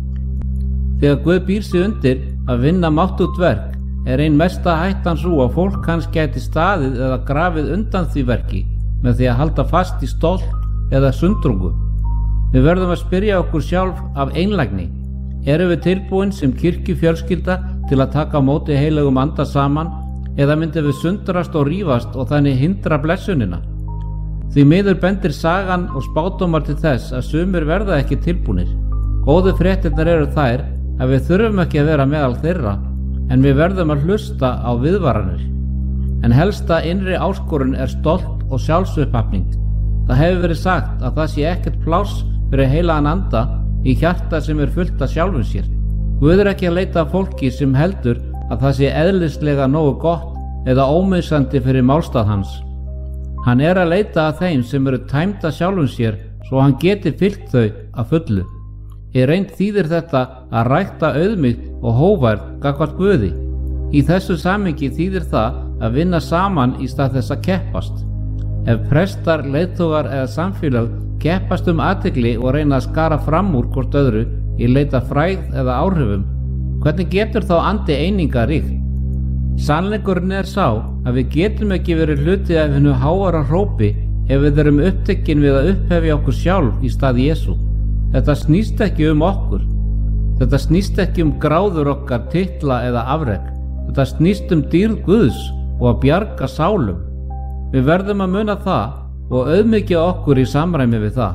Þegar Guð býr sig undir að vinna máttúgt verk ein mesta hættan svo að fólk hans gæti staðið eða grafið undan því verki með því að halda fast í stolt eða sundrungu. Við verðum að spyrja okkur sjálf af einlægni. Erum við tilbúin sem kirkjufjölskylda til að taka á móti heilögum anda saman, eða myndum við sundrast og rífast og þannig hindra blessunina? Því miður bendir sagan og spádómar til þess að sumir verða ekki tilbúnir. Góðu fréttirnar eru þær að við þurfum ekki að vera meðal þeirra, en við verðum að hlusta á viðvaranir. En helsta innri áskorun stolt og sjálfsupphafning. Það hefur verið sagt að það sé ekkert pláss fyrir heilagan anda í hjarta sem fullt af sjálfum sér. Guð ekki að leita að fólki sem heldur að það sé eðlislega nógu gott eða ómissandi fyrir málstað hans. Hann að leita að þeim sem eru tæmd af sjálfum sér svo hann geti fyllt þau að fullu. Í reynd þýðir þetta að rækta auðmýkt og hógværð gagnvart Guði. Í þessu samhengi þýðir það að vinna saman í stað þess að keppast. Ef prestar, leiðtogar eða samfélag keppast athygli og reyna að skara fram úr hvort öðru í leita frægð eða áhrifum, hvernig getur þá andi eininga ríkt? Sannleikurinn sá að við getum ekki verið hluti af hinu hávara hrópi ef við erum upptekin við að upphefja okkur sjálf í stað Jesú. Þetta snýst ekki okkur. Þetta snýst ekki gráður okkar, titla eða afrek. Þetta snýst dýrð Guðs og að bjarga sálum. Við verðum að muna það og auðmýkja okkur í samræmi við það.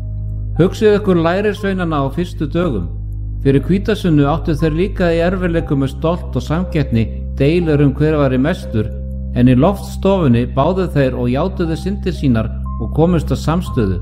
Hugsið ykkur lærisveinana á fyrstu dögum. Fyrir hvítasunnu áttu þeir líka í erfiðleikum með stolt og samkeppni deilur hver væri mestur, en í loftstofunni báðu þeir og játuðu syndir sínar og komust að samstöðu.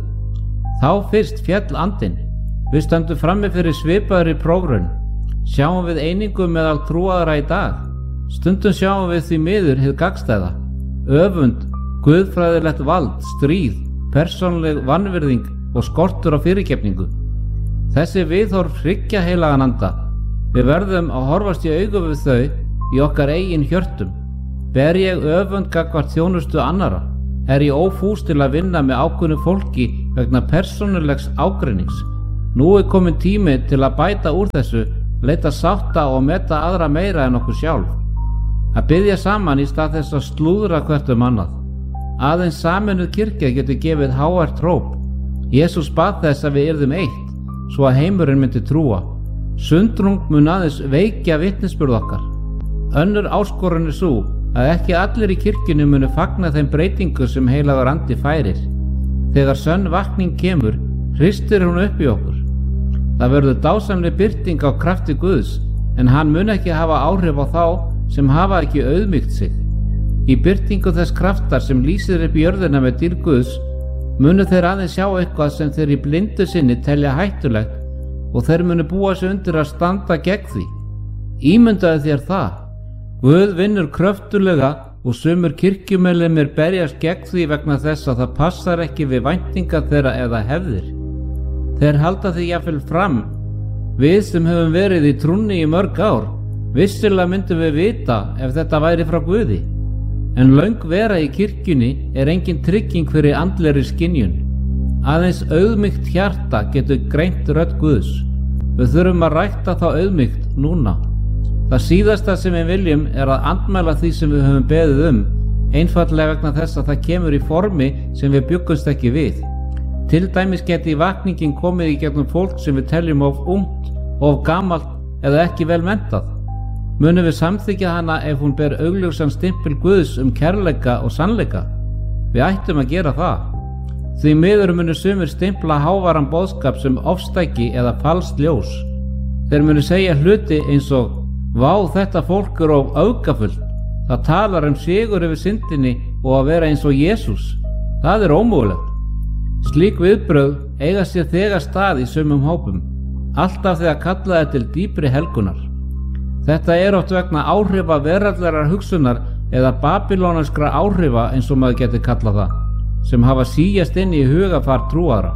Þá fyrst féll andinn. Við stöndum frammi fyrir svipaðri prófraun. Sjáum við einingu meðal trúaðra í dag? Stundum sjáum við því miður hið gagnstæða. Öfund, guðfræðilegt vald, stríð, persónuleg vanvirðing og skortur á fyrirgefningu. Þessi viðhorf hryggja heilagan anda. Við verðum að horfast í augu við þau í okkar eigin hjörtum? Ber ég öfund gagnvart þjónustu annarra? Er ég ófús til að vinna með ákveðnu fólki vegna persónulegs ágreinings? Nú er komin tími til að bæta úr þessu, leita sátta og meta aðra meira en okkur sjálf. Að biðja saman í stað þess að slúðra hvert annað. Aðeins sameinuð kirkja getur gefið hávært hróp. Jesús bað þess að við yrðum eitt, svo að heimurinn myndi trúa. Sundrung mun aðeins veikja vitnisburð okkar. Önnur áskorun er sú að ekki allir í kirkjunni munu fagna þeim breytingu sem heilagur andi færir. Þegar sönn vakning kemur, hristir hún upp í okkur. Það verður dásamleg birting á krafti Guðs, en hann mun ekki hafa áhrif á þá sem hafa ekki auðmýkt sig. Í birtingu þess kraftar sem lýsir upp jörðina með dýrð Guðs, munu þeir aðeins sjá eitthvað sem þeir í blindu sinni telja hættulegt og þeir munu búa sig undir að standa gegn því. Ímyndaðu þér það. Guð vinnur kröftulega og sumur kirkjumeðlimir berjast gegn því vegna þess að það passar ekki við væntingar þeirra eða hefðir. Þeir halda því jafnvel fram. Við sem höfum verið í trúnni í mörg ár, vissilega myndum við vita ef þetta væri frá Guði. En löng vera í kirkjunni er engin trygging fyrir andlegri skynjun. Aðeins auðmýkt hjarta getur greint rödd Guðs. Við þurfum að rækta þá auðmýkt núna. Það síðasta sem við viljum er að andmæla því sem við höfum beðið einfaldlega vegna þess að það kemur í formi sem við bjuggumst ekki við. Til dæmis geti vakningin komið í gegnum fólk sem við teljum of ungt, of gamalt eða ekki vel menntað. Munum við samþykkja hana ef hún ber augljósan stimpil Guðs kærleika og sannleika? Við ættum að gera það. Því miður munu sumir stimpla háværan boðskap sem ofstæki eða falskt ljós. Þeir munu segja hluti eins og: vá, þetta fólk er of öfgafullt. Það talar sigur yfir syndinni og að vera eins og Jesús. Það er ómögulegt. Slík viðbrögð eiga sér þegar stað í sumum hópum, alltaf þegar kalla til dýpri helgunar. Þetta er oft vegna áhrifa veraldlegar hugsunar eða babylónskra áhrifa eins og maður getur kallað það, sem hafa síjast inn í hugafar trúara.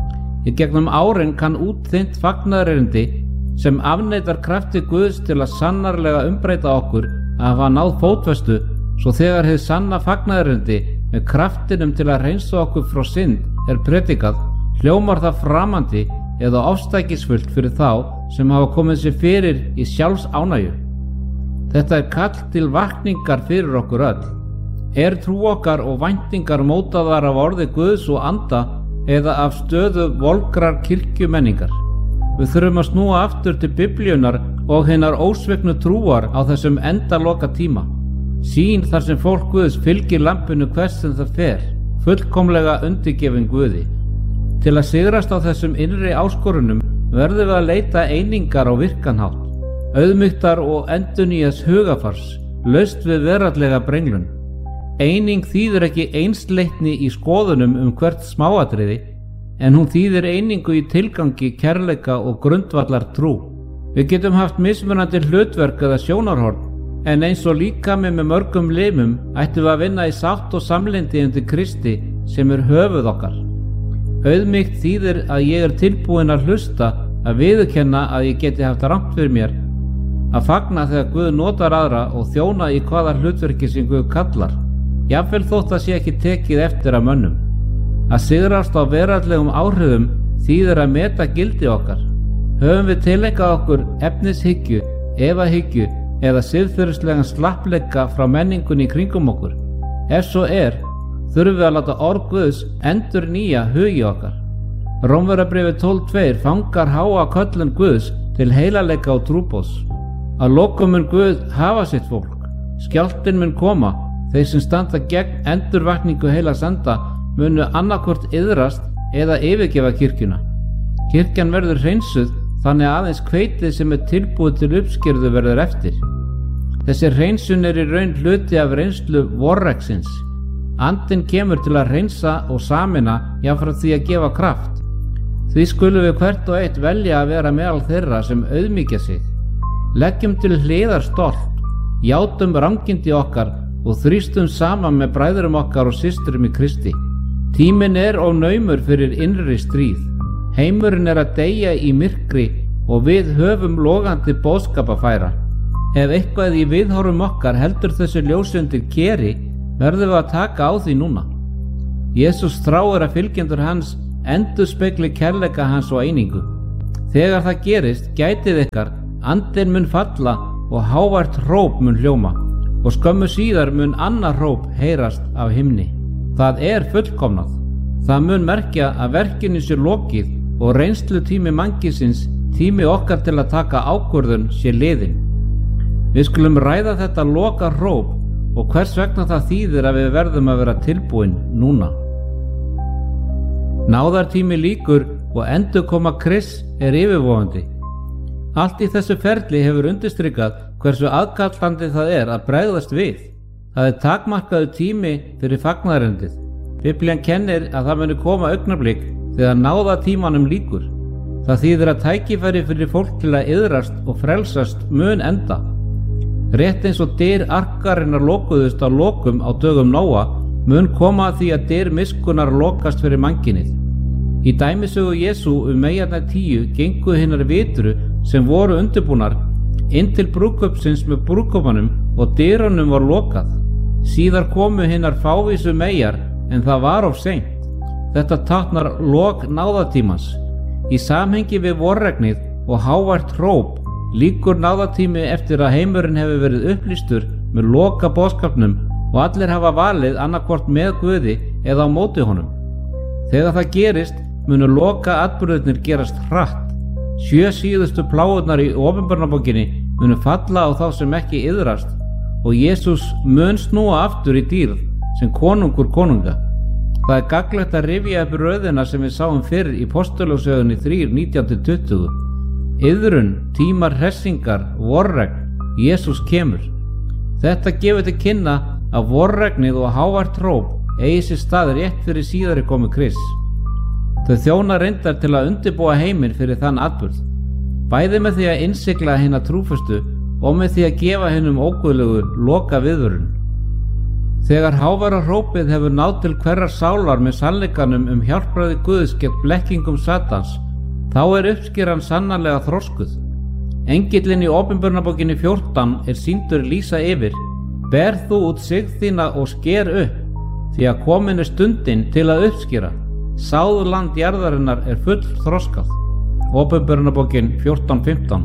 Í gegnum árin kann útþynnt fagnaðarerindi sem afneitar krafti Guðs til að sannarlega umbreyta okkur að hafa náð fótfestu, svo þegar hið sanna fagnaðarerindi með kraftinum til að hreinsa okkur frá synd er predikað, hljómar það framandi eða ofstækisfullt fyrir þá sem hafa komið sér fyrir í sjálfsánægju. Þetta er kall til vakningar fyrir okkur öll. Er trú okkar og væntingar mótaðar af orði Guðs og anda eða af stöðu volgrar kirkjumenningar? Við þurfum að snúa aftur til Biblíunnar og hinnar ósviknu trúar á þessum endaloka tíma. Sýn þar sem fólk Guðs fylgir lampinu hvers sem það fer, fullkomlega undirgefin Guði. Til að sigrast á þessum innri áskorunum verðum við að leita einingar á virkanhátt, auðmýktar og endurnýjas hugafars, laust við veraldlega brenglun. Eining þýðir ekki einsleitni í skoðunum hvert smáatriði, en hún þýðir einingu í tilgangi, kærleika og grundvallar trú. Við getum haft mismunandi hlutverk eða sjónarhorn, en eins og líkami með mörgum limum ættum við að vinna í sátt og samlyndi undir Kristi sem er höfuð okkar. Auðmýkt þýðir að ég er tilbúin að hlusta, að viðurkenna að ég geti haft rangt fyrir mér, að fagna þegar Guð notar aðra og þjóna í hvaða hlutverki sem Guð kallar, jafnvel þótt að sé ekki tekið eftir af mönnum. Að sigrast á veraldlegum áhrifum þýðir að meta gildi okkar. Höfum við tileinkað okkur efnishyggju, efahyggju eða siðferðislegan slappleika frá menningunni í kringum okkur? Ef svo þurfum við að láta orð Guðs endurnýja hugi okkar. Rómverjabréfið 12:2 fangar háa köllun Guðs til heilagleika og trúboðs. Að lokum mun Guð hafa sitt fólk. Skjálftinn mun koma. Þeir sem standa gegn endurvakningu heilags anda munu annaðhvort iðrast eða yfirgefa kirkjuna. Kirkjan verður hreinsuð þannig að aðeins hveitið sem er tilbúið til uppskerðu verður eftir. Þessi hreinsun er í raun hluti af reynslu vorreksins. Andinn kemur til að hreinsa og sameina jafnframt því að gefa kraft. Því skulum við hvert og eitt velja að vera meðal þeirra sem auðmýkja sig. Leggjum til hliðar stolt, játum rangindi okkar og þrýstum saman með bræðurum okkar og systurum í Kristi. Tíminn er of naumur fyrir innri stríð. Heimurinn er að deyja í myrkri og við höfum logandi boðskap að færa. Ef eitthvað í viðhorfum okkar heldur þessu ljósi undir keri, verðum við að taka á því núna. Jesús þráir að fylgjendur hans endurspegli kærleika hans og einingu. Þegar það gerist, gætið ykkar, andinn mun falla og hávært hróp mun hljóma, og skömmu síðar mun annað hróp heyrast af himni. Það er fullkomnað. Það mun merkja að verkinu sé lokið og reynslutími mannkynsins, tími okkar til að taka ákvörðun, sé liðinn. Við skulum ræða þetta loka hróp og hvers vegna það þýðir að við verðum að vera tilbúin núna. Náðartími lýkur og endurkoma Krists er yfirvofandi. Allt í þessu ferli hefur undirstrikað hversu aðkallandi það er að bregðast við. Það er takmarkaður tími fyrir fagnaðarendið. Biblían kennir að það muni koma augnablik þegar náðartímanum lýkur. Það þýðir að tækifæri fyrir fólk til að iðrast og frelsast mun enda. Rétt eins og dyr arkarinnar lokuðust á lokum á dögum Nóa, mun koma að því að dyr miskunnar lokast fyrir mannkynið. Í dæmisögu Jesú meyjarnar 10 gengu hinnar vitru sem voru undirbúnar inn til brúðkaupsins með brúðkaupanum og dyrunum var lokað. Síðar komu hinnar fávísu meyjar en það var of seint. Þetta táknar lok náðartímans. Í samhengi við vorregnið og hávært hróp lýkur náðartími eftir að heimurinn hefur verið upplýstur með loka boðskapnum og allir hafa valið annarkvort með Guði eða á móti honum. Þegar það gerist munu loka atburðirnir gerast hratt. 7 síðustu plágurnar í Opinberunarbókinni munu falla á þá sem ekki iðrast og Jesús mun snúa aftur í dýrð sem konungur konunga. Það er gagnlegt að rifja upp röðina sem við sáum fyrr í Postulögssögunni 3:19-20. Iðrun, tímar hressingar, vorregn, Jesús kemur. Þetta gefur til kynna að vorregnið og hávært hróp eigi sér stað rétt fyrir síðari komu Krists. Þau þjóna reyndar til að undirbúa heiminn fyrir þann atburð, bæði með því að innsigla hina trúföstu og með því að gefa hinum óguðlegu loka viðvörun. Þegar háværa hrópið hefur náð til hverrar sálar með sannleikanum hjálpræði Guðs gegn blekkingum Satans, þá er uppskeran sannarlega þroskuð. Engillinn í Opinberunarbókinni 14 er sýndur lýsa yfir: ber þú út sigð þína og sker upp, því að komin er stundin til að uppskera. Sáðland jarðarinnar er full þroskað. Opinberunarbókin 14:15.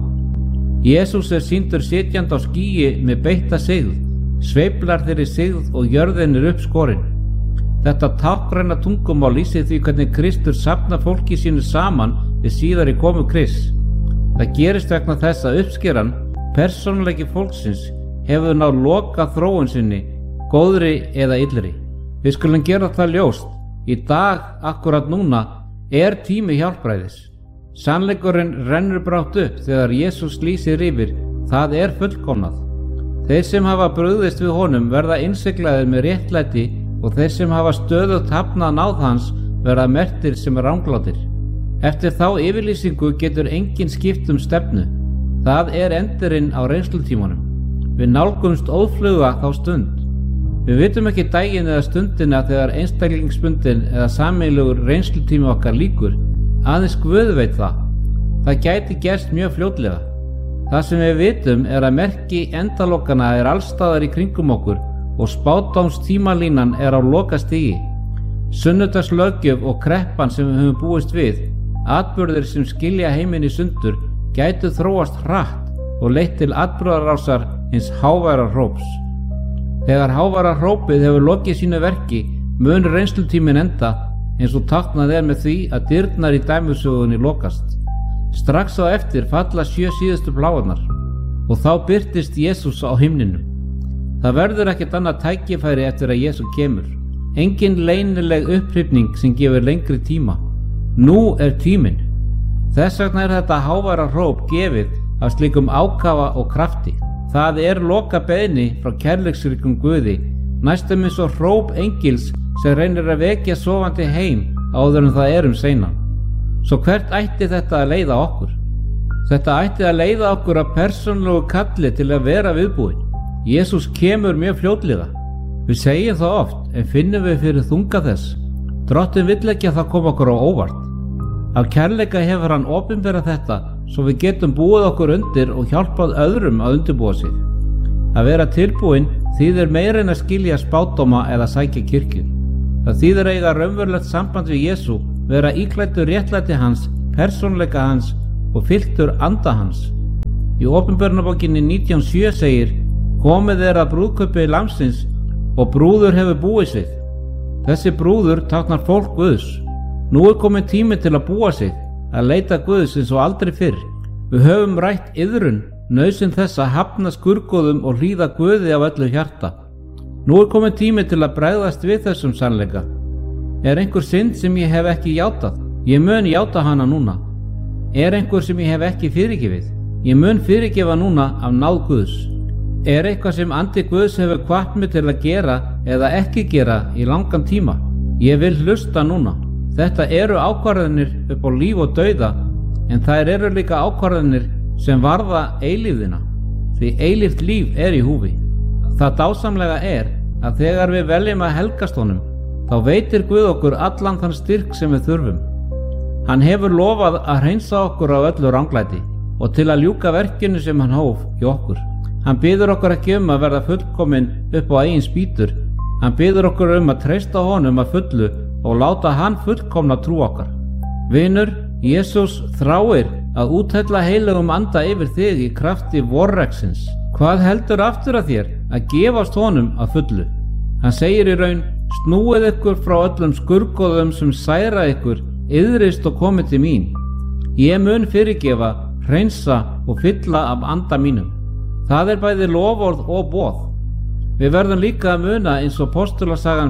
Jesús er sýndur sitjandi á skýi með beitta sigð, sveiflar þeirri sigð og jörðin er uppskorin. Þetta táknræna tungumál lýsir því hvernig Kristur safnar fólki sínu saman við síðari komu Krists. Það gerist vegna þess að uppskeran, persónuleiki fólksins, hefur náð loka þróun sinni, góðri eða illri. Við skulum gera það ljóst. Í dag, akkurat núna, er tími hjálpræðis. Sannleikurinn rennur brátt upp þegar Jesús lýsir yfir: það er fullkomnað. Þeir sem hafa brugðist við honum verða innsiglaðir með réttlæti og þeir sem hafa stöðugt hafnað náð hans verða merktir sem ranglátir. Eftir þá yfirlýsingu getur enginn skipt stefnu. Það er endurinn á reynslutímanum. Við nálgumst óðfluga þá stund. Við vitum ekki daginn eða stundina þegar einstaklingsbundin eða sameiginlegur reynslutími okkar lýkur. Aðeins Guð veit það. Það gæti gerst mjög fljótlega. Það sem við vitum er að merki endalokana er allstaðar í kringum okkur og spádómstímalínan er á lokastigi. Sunnudagslöggjöf og kreppan sem við höfum búist við, atburðir sem skilja heiminn í sundur, gætu þróast hratt og leitt til atburðarásar hins háværa hróps. Þegar háværa hrópið hefur lokið sínu verki, mun reynslutíminn enda eins og táknað er með því að dyrnar í dæmisögunni lokast. Strax á eftir falla 7 síðustu plágurnar og þá birtist Jesús á himninum. Það verður ekkert annað tækifæri eftir að Jesús kemur. Engin leynileg upphrifning sem gefur lengri tíma. Nú er tíminn. Þess vegna er þetta háværa hróp gefið af slíkum ákafa og krafti. Það er loka beiðni frá kærleiksríkum Guði, næstum eins og hróp engils sem reynir að vekja sofandi heim áður en það er seinan. Svo hvert ætti þetta að leiða okkur? Þetta ætti að leiða okkur að persónulegu kalli til að vera viðbúin. Jesús kemur mjög fljótlega. Við segjum það oft, en finnum við fyrir þunga þess. Drottinn vill ekki að það koma okkur á óvart. Af kærleika hefur hann opinberað þetta svo við getum búið okkur undir og hjálpað öðrum að undirbúa sig. Að vera tilbúin þýðir meira en að skilja spádóma eða sækja kirkju. Það þýðir að eiga raunverulegt samband við Jesú, vera íklæddur réttlæti hans, persónuleika hans og fylltur anda hans. Í Opinberunarbókinni 19:7 segir: komið að brúðkaupi Lamsins og brúður hefur búið sig. Þessi brúður táknar fólk Guðs. Nú kominn tími til að búa sig, að leita Guðs eins og aldrei fyrr. Við höfum rætt iðrun, nauðsyn þess að hafna skurgoðum og hlýða Guði af öllu hjarta. Nú kominn tími til að bregðast við þessum sannleika. Er einhver synd sem ég hef ekki játað? Ég mun játa hana núna. Er einhver sem ég hef ekki fyrirgefið? Ég mun fyrirgefa núna af náð Guðs. Er eitthvað sem andi Guðs hefur hvatt mig til að gera eða ekki gera í langan tíma? Ég vil hlusta núna. Þetta eru ákvarðanir upp á líf og dauða, en þær eru líka ákvarðanir sem varða eilífðina, því eilíft líf í húfi. Það dásamlega að þegar við veljum að helgast honum, þá veitir Guð okkur allan þann styrk sem við þurfum. Hann hefur lofað að hreinsa okkur af öllu ranglæti og til að ljúka verkinu sem hann hóf hjá okkur. Hann biður okkur ekki að verða fullkomin upp á eigin spýtur. Hann biður okkur að treysta honum að fullu og láta hann fullkomna trú okkar. Vinur, Jesús þráir að úthella heilugum anda yfir þig í krafti vorreksins. Hvað heldur aftur að þér að gefast honum að fullu? Hann segir í raun: snúið ykkur frá öllum skurgoðum sem særa ykkur, iðrist og komið til mín. Ég mun fyrirgefa, hreinsa og fylla af anda mínum. Það bæði loforð og boð. Við verðum líka að muna, eins og Postulasagan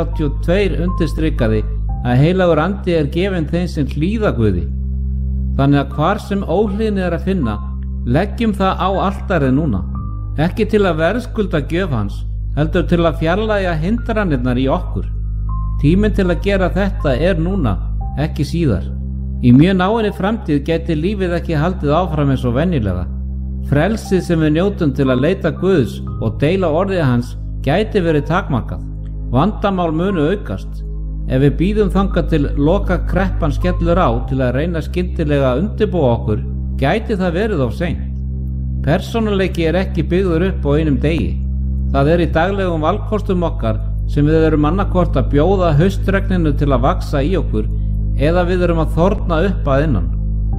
5:32 undirstrikaði, að heilagur andi gefinn þeim sem hlýða Guði. Þannig að hvar sem óhlýðni að finna, leggjum það á altarið núna. Ekki til að verðskulda gjöf hans, heldur til að fjarlægja hindranirnar í okkur. Tíminn til að gera þetta núna, ekki síðar. Í mjög náinni framtíð gæti lífið ekki haldið áfram eins og venjulega. Frelsið sem við njótum til að leita Guðs og deila orðið hans gæti verið takmarkað. Vandamál munu aukast. Ef við bíðum þangað til loka kreppan skellur á til að reyna skyndilega að undirbúa okkur, gæti það verið of seint. Persónuleiki ekki byggður upp á einum degi. Það í daglegum valkostum okkar sem við erum annarkvort að bjóða haustregninu til að vaxa í okkur, eða við erum að þorna upp að innan.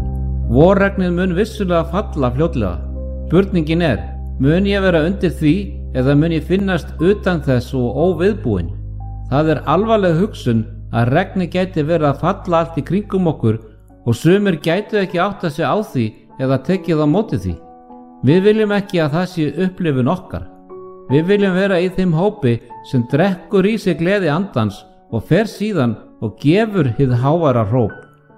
Vorregnið mun vissulega falla fljótlega. Spurningin mun ég vera undir því eða mun ég finnast utan þess og óviðbúinn? Það alvarleg hugsun að regni gæti verið að falla allt í kringum okkur og sumir gætu ekki átta sig á því eða tekið á móti því. Við viljum ekki að það sé upplifun okkar. Við viljum vera í þeim hópi sem drekkur í sig gleði andans og fer síðan og gefur hið háværa hróp.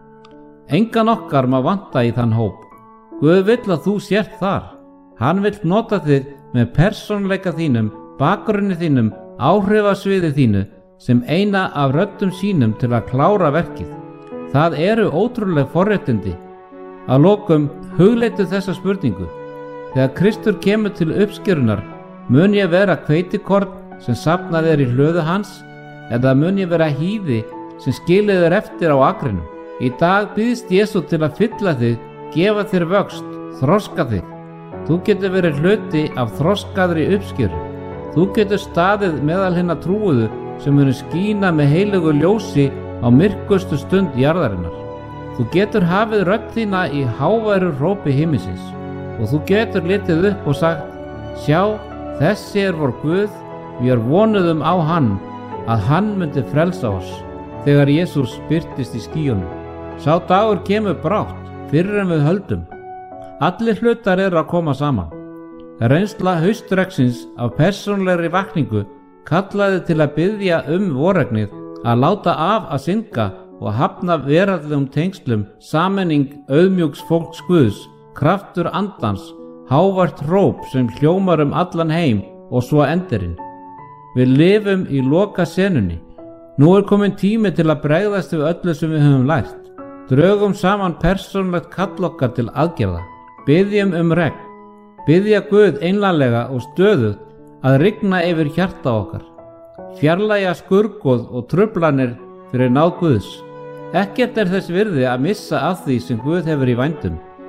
Engan okkar má vanta í þann hóp. Guð vill að þú sért þar. Hann vill nota þig með persónuleika þínum, bakgrunni þínum, áhrifasviði þínu sem eina af röddum sínum til að klára verkið. Það ótrúleg forréttindi. Að lokum hugleitu þessa spurningu. Þegar Kristur kemur til uppskerunar, mun ég vera hveitikorn sem safnað í hlöðu hans, eða mun ég vera hýði sem skilið eftir á akrinum? Í dag býðst Jesú til að fylla þig, gefa þér vöxt, þroska þig. Þú getur verið hluti af þroskaðri uppskeru. Þú getur staðið meðal hinna trúuðu sem munu skína með heilögu ljósi á myrkustu stund jarðarinnar. Þú getur hafið rödd þína í háværu hrópi himinsins og þú getur litið upp og sagt: sjá, þessi vor Guð, við vonuðum á hann, að hann myndi frelsa oss. Þegar Jesús birtist í skýjunum. Sá dagur kemur brátt, fyrr en við höldum. Allir hlutar að koma saman. Reynsla haustreksins af persónlegri vakningu kallaði til að biðja vorregnið að láta af að synga og hafna veraldlegum tengslum, sammenning auðmjúks fólks Guðs, kraftur andans, hávært hróp sem hljómar allan heim og svo endirinn. Við lifum í loka senunni. Nú kominn tími til að bregðast við öllu sem við höfum lært. Drögum saman persónlegt kall okkar til aðgerða. Biðjum regn. Biðja Guð einlæglega og stöðugt að rigna yfir hjarta okkar. Fjarlægja skurgoð og truflanir fyrir náð Guðs. Ekkert þess virði að missa af því sem Guð hefur í vændum.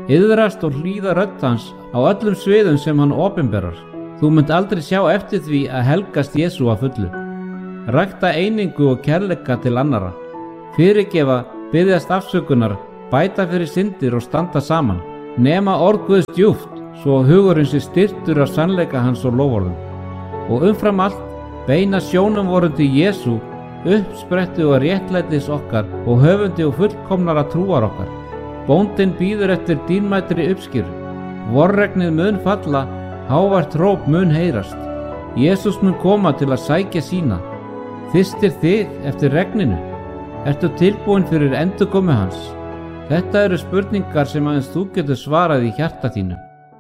iðrast og hlýða rödd hans á öllum sviðum sem hann opinberar. Þú munt aldrei sjá eftir því að helgast Jesú að fullu. Rækta einingu og kærleika til annarra. Fyrirgefa, biðjast afsökunar, bæta fyrir syndir og standa saman. Nema orð Guðs djúpt, svo hugurinn sé styrktur af sannleika hans og loforðum. Og umfram allt, beina sjónum vorum til Jesú, uppsprettu og réttlætis okkar og höfundi og fullkomnara trúar okkar. Bóndinn bíður eftir dýrmætri uppskýru. Vorregnið mun falla, hávært hróp mun heyrast. Jesús mun koma til að sækja sína. Þyrstir þig eftir regninu? Ertu tilbúin fyrir endurkomu hans? Þetta eru spurningar sem aðeins þú getur svarað í hjarta þínu.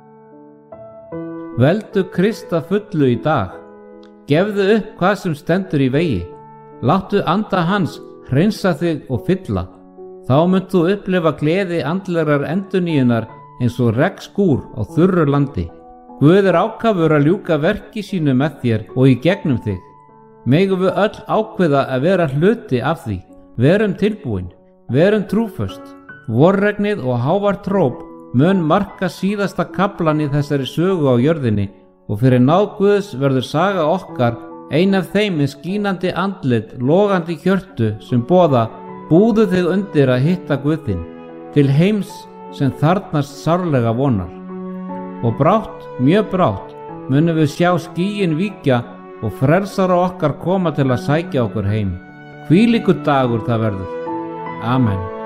Veldu Krist að fullu í dag. Gefðu upp hvað sem stendur í vegi. Láttu anda hans hreinsa þig og fylla. Þá munt þú upplifa gleði andlegrar endurnýjunar eins og regnskúr á þurru landi. Guð er ákafur að ljúka verki sínu með þér og í gegnum þig. Megum við öll ákveða að vera hluti af því. Verum tilbúin, verum trúföst. Vorregnið og hávært hróp mun marka síðasta kaflan í þessari sögu á jörðinni og fyrir náð Guðs verður saga okkar ein af þeim með skínandi andlit, logandi hjörtu sem boða: búðu þig undir að hitta Guðinn, til heims sem þarnast sárlega vonar. Og brátt, mjög brátt, munum við sjá skýin víkja og frelsara okkar koma til að sækja okkur heim. Hvílíkur dagur það verður. Amen.